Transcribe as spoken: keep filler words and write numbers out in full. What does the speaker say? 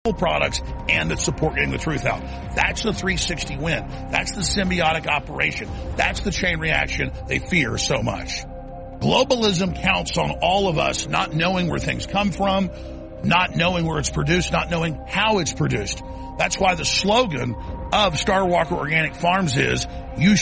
products and that support getting the truth out. That's the three sixty win. That's the symbiotic operation. That's the chain reaction they fear so much. Globalism counts on all of us not knowing where things come from, not knowing where it's produced, not knowing how it's produced. That's why the slogan of Star Walker Organic Farms is, you